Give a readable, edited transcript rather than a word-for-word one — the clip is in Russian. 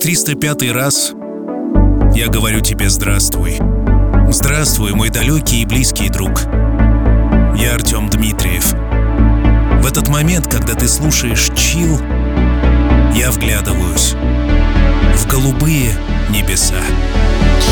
305-й раз я говорю тебе здравствуй. Здравствуй, мой далекий и близкий друг. Я Артем Дмитриев. В этот момент, когда ты слушаешь чил, я вглядываюсь в голубые небеса.